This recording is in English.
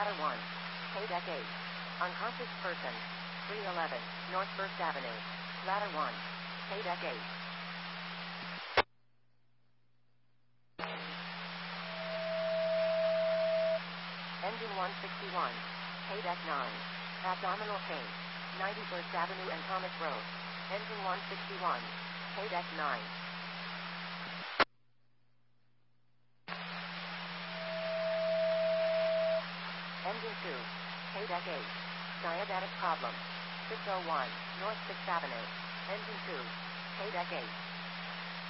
Ladder 1. Paydeck 8. Unconscious person. 311 North 1st Avenue. Ladder 1. Paydeck 8. Engine 161. Paydeck 9. Abdominal pain. 91st Avenue and Thomas Road. Engine 161. Paydeck 9. Engine 2. Paydeck 8. Diabetic problem. 601 North 6th Avenue. Engine 2. Paydeck 8.